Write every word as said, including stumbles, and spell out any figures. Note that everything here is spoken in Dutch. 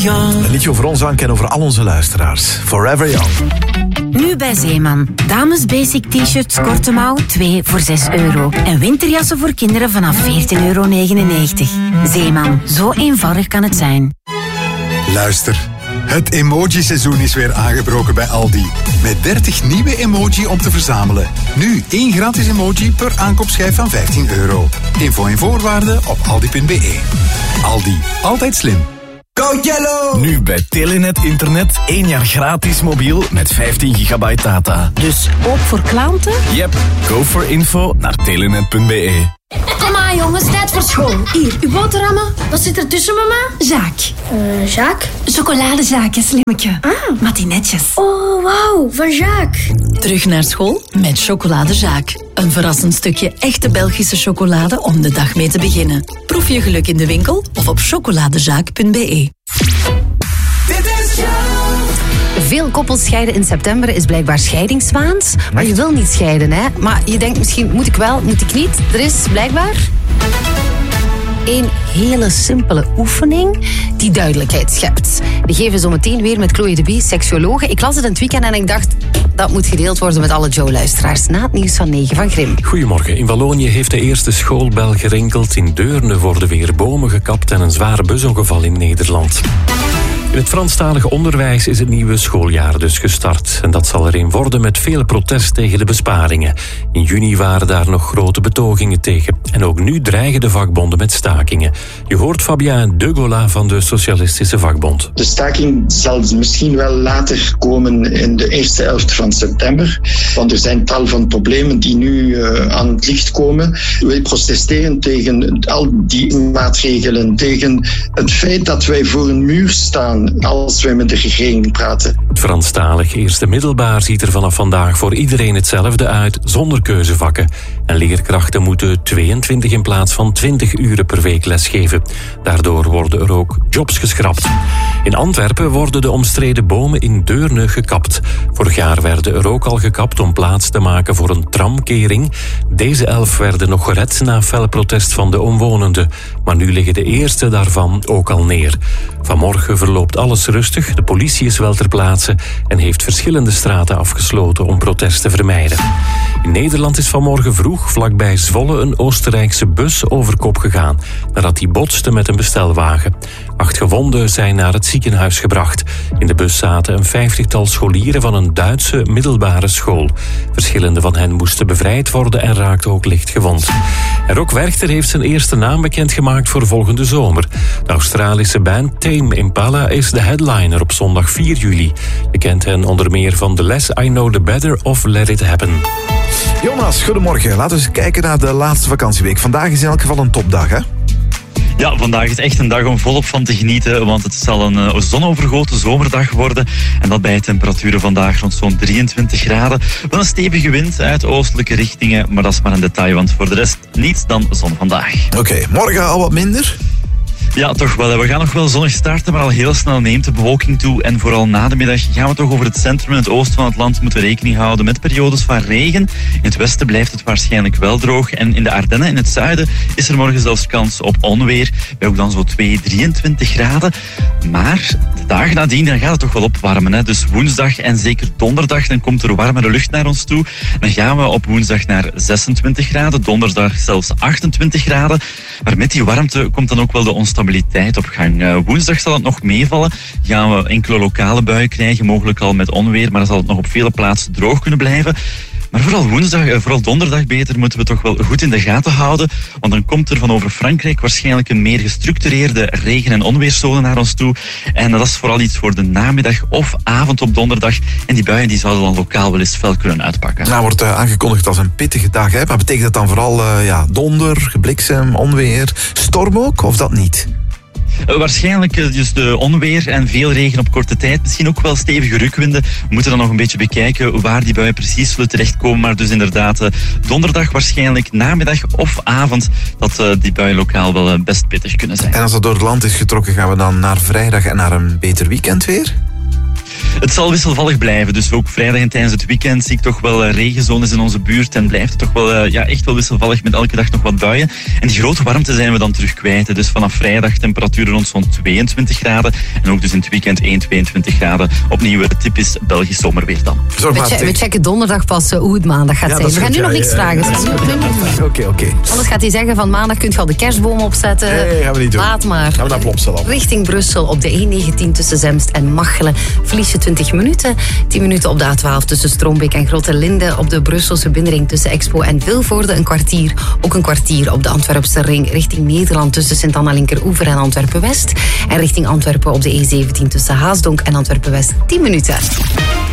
young. Een liedje over ons aan en over al onze luisteraars. Forever Young. Nu bij Zeeman. Dames basic t-shirts korte mouw twee voor zes euro. En winterjassen voor kinderen vanaf veertien euro negenennegentig. Zeeman, zo eenvoudig kan het zijn. Luister, het emoji-seizoen is weer aangebroken bij Aldi. Met dertig nieuwe emoji om te verzamelen. Nu één gratis emoji per aankoopschijf van vijftien euro. Info en voorwaarden op aldi punt be. Aldi, altijd slim. Go Yellow! Nu bij Telenet Internet één jaar gratis mobiel met vijftien gigabyte data. Dus ook voor klanten? Yep, go for info naar telenet punt be. Kom aan jongens, tijd voor school. Hier, uw boterhammen. Wat zit er tussen, mama? Zaak. Uh, Jacques? Chocoladezaakje, slimmetje. Ah. Matinetjes. Oh, wauw, van Jacques. Terug naar school met Chocoladezaak. Een verrassend stukje echte Belgische chocolade om de dag mee te beginnen. Proef je geluk in de winkel of op chocoladezaak punt be. Dit is Veel koppels scheiden in september is blijkbaar scheidingswaans. Maar je wil niet scheiden, hè? Maar je denkt misschien, moet ik wel, moet ik niet? Er is blijkbaar een hele simpele oefening die duidelijkheid schept. Die geven zo meteen weer met Chloe de Bie, seksuologe. Ik las het in het weekend en ik dacht, dat moet gedeeld worden met alle Joe-luisteraars. Na het nieuws van negen van Grim. Goedemorgen. In Wallonië heeft de eerste schoolbel gerinkeld. In Deurne worden weer bomen gekapt en een zware busongeval in Nederland. In het Franstalige onderwijs is het nieuwe schooljaar dus gestart. En dat zal er een worden met veel protest tegen de besparingen. In juni waren daar nog grote betogingen tegen. En ook nu dreigen de vakbonden met stakingen. Je hoort Fabien De Gola van de Socialistische Vakbond. De staking zal misschien wel later komen in de eerste helft van september. Want er zijn tal van problemen die nu uh, aan het licht komen. Wij protesteren tegen al die maatregelen. Tegen het feit dat wij voor een muur staan als wij met de regering praten. Het Franstalig eerste middelbaar ziet er vanaf vandaag voor iedereen hetzelfde uit, zonder keuzevakken. En leerkrachten moeten tweeëntwintig in plaats van twintig uren per week lesgeven. Daardoor worden er ook jobs geschrapt. In Antwerpen worden de omstreden bomen in Deurne gekapt. Vorig jaar werden er ook al gekapt om plaats te maken voor een tramkering. Deze elf werden nog gered na fel protest van de omwonenden. Maar nu liggen de eerste daarvan ook al neer. Vanmorgen verloopt alles rustig. De politie is wel ter plaatse en heeft verschillende straten afgesloten om protest te vermijden. In Nederland is vanmorgen vroeg vlakbij Zwolle een Oostenrijkse bus over kop gegaan, nadat die botste met een bestelwagen. Acht gewonden zijn naar het ziekenhuis gebracht. In de bus zaten een vijftigtal scholieren van een Duitse middelbare school. Verschillende van hen moesten bevrijd worden en raakten ook licht gewond. En Rock Werchter heeft zijn eerste naam bekendgemaakt voor volgende zomer. De Australische band Tame Impala is de headliner op zondag vier juli. Je kent hen onder meer van The Less I Know The Better of Let It Happen. Jonas, goedemorgen. Laten we eens kijken naar de laatste vakantieweek. Vandaag is in elk geval een topdag, hè? Ja, vandaag is echt een dag om volop van te genieten, want het zal een uh, zonovergoten zomerdag worden. En dat bij temperaturen vandaag rond zo'n drieëntwintig graden. Wel een stevige wind uit oostelijke richtingen, maar dat is maar een detail, want voor de rest niets dan zon vandaag. Oké, okay, morgen al wat minder? Ja, toch wel. We gaan nog wel zonnig starten, maar al heel snel neemt de bewolking toe. En vooral na de middag gaan we toch over het centrum en het oosten van het land moeten rekening houden met periodes van regen. In het westen blijft het waarschijnlijk wel droog. En in de Ardennen in het zuiden is er morgen zelfs kans op onweer. Bij ook dan zo twee, drieëntwintig graden. Maar de dagen nadien dan gaat het toch wel opwarmen. Hè? Dus woensdag en zeker donderdag dan komt er warmere lucht naar ons toe. Dan gaan we op woensdag naar zesentwintig graden. Donderdag zelfs achtentwintig graden. Maar met die warmte komt dan ook wel de onstabiliteit op gang. Uh, woensdag zal het nog meevallen. Gaan we enkele lokale buien krijgen, mogelijk al met onweer, maar dan zal het nog op vele plaatsen droog kunnen blijven. Maar vooral woensdag, uh, vooral donderdag beter, moeten we toch wel goed in de gaten houden. Want dan komt er van over Frankrijk waarschijnlijk een meer gestructureerde regen- en onweerszone naar ons toe. En dat is vooral iets voor de namiddag of avond op donderdag. En die buien die zouden dan lokaal wel eens fel kunnen uitpakken. Nou, wordt uh, aangekondigd als een pittige dag, hè? Maar betekent dat dan vooral uh, ja, donder, bliksem, onweer, storm ook, of dat niet? Uh, waarschijnlijk uh, dus de onweer en veel regen op korte tijd. Misschien ook wel stevige rukwinden. We moeten dan nog een beetje bekijken waar die buien precies zullen terechtkomen. Maar dus inderdaad uh, donderdag waarschijnlijk namiddag of avond dat uh, die buien lokaal wel uh, best pittig kunnen zijn. En als dat door het land is getrokken, gaan we dan naar vrijdag en naar een beter weekend weer? Het zal wisselvallig blijven, dus ook vrijdag en tijdens het weekend zie ik toch wel regenzones in onze buurt en blijft het toch wel uh, ja, echt wel wisselvallig met elke dag nog wat buien. En die grote warmte zijn we dan terug kwijt. Dus vanaf vrijdag temperaturen rond zo'n tweeëntwintig graden en ook dus in het weekend één, tweeëntwintig graden. Opnieuw typisch Belgisch zomerweer dan. We, che- we checken donderdag pas uh, hoe het maandag gaat Ja, zijn. We gaan goed, nu ja, nog niks ja, vragen. ja. Oké, oké. Anders gaat hij zeggen van maandag kun je al de kerstboom opzetten. Nee, gaan we niet doen. Laat maar. Gaan we naar Plopsaland. Richting Brussel op de E negentien tussen Zemst en Machelen verlies je twintig minuten. tien minuten op de A twaalf tussen Stroombeek en Grotte-Linde. Op de Brusselse binnenring tussen Expo en Vilvoorde een kwartier. Ook een kwartier op de Antwerpse ring richting Nederland tussen Sint-Anna-Linkeroever en Antwerpen-West. En richting Antwerpen op de E zeventien tussen Haasdonk en Antwerpen-West tien minuten.